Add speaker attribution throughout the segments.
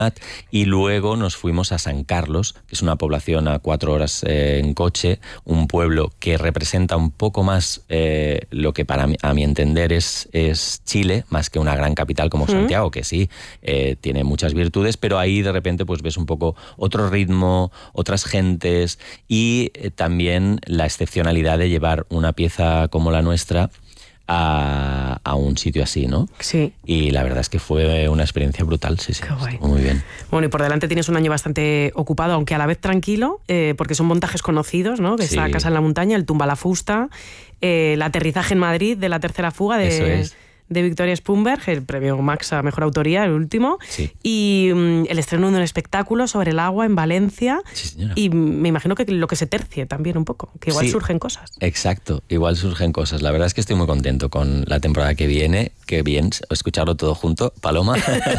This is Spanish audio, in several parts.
Speaker 1: y luego nos fuimos a San Carlos, que es una población a 4 horas en coche, un pueblo que representa un poco más lo que a mi entender es Chile, más que una gran capital como Santiago, que sí, tiene muchas virtudes, pero ahí de repente pues ves un poco otro ritmo, otras gentes y también la excepcionalidad de llevar una pieza como la nuestra a un sitio así, ¿no?
Speaker 2: Sí.
Speaker 1: Y la verdad es que fue una experiencia brutal, sí.
Speaker 2: Qué guay.
Speaker 1: Estuvo muy bien.
Speaker 2: Bueno, y por delante tienes un año bastante ocupado, aunque a la vez tranquilo, porque son montajes conocidos, ¿no? Que está Casa en la Montaña, el Tumba la Fusta, el aterrizaje en Madrid de la tercera fuga de Victoria Spumberg, el premio Max a Mejor Autoría, el último, y el estreno de un espectáculo sobre el agua en Valencia, y me imagino que lo que se tercie también un poco, que igual surgen cosas.
Speaker 1: Exacto, igual surgen cosas. La verdad es que estoy muy contento con la temporada que viene, qué bien escucharlo todo junto, Paloma,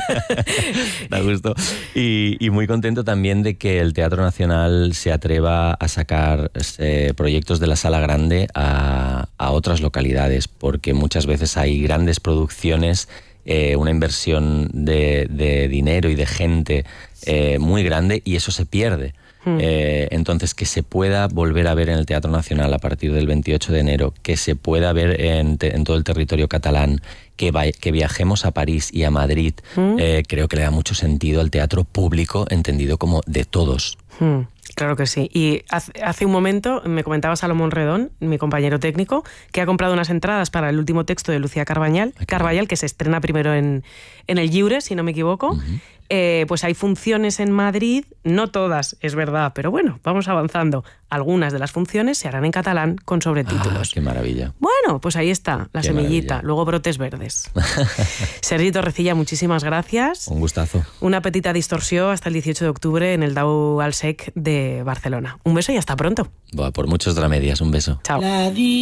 Speaker 1: da gusto, y muy contento también de que el Teatro Nacional se atreva a sacar proyectos de la Sala Grande a otras localidades, porque muchas veces hay grandes producciones, una inversión de dinero y de gente muy grande, y eso se pierde. Entonces, que se pueda volver a ver en el Teatro Nacional a partir del 28 de enero, que se pueda ver en todo el territorio catalán, que viajemos a París y a Madrid, creo que le da mucho sentido al teatro público, entendido como de todos.
Speaker 2: Claro que sí. Y hace un momento me comentaba Salomón Redón, mi compañero técnico, que ha comprado unas entradas para el último texto de Lucía Carballal, que se estrena primero en el Lliure, si no me equivoco. Pues hay funciones en Madrid, no todas, es verdad, pero bueno, vamos avanzando. Algunas de las funciones se harán en catalán con sobretítulos.
Speaker 1: ¡Qué maravilla!
Speaker 2: Bueno, pues ahí está, la semillita,
Speaker 1: maravilla.
Speaker 2: Luego brotes verdes. Sergi Torrecilla, muchísimas gracias.
Speaker 1: Un gustazo.
Speaker 2: Una petita distorsió hasta el 18 de octubre en el Dau al Sec de Barcelona. Un beso y hasta pronto.
Speaker 1: Por muchos dramedias, un beso.
Speaker 2: Chao.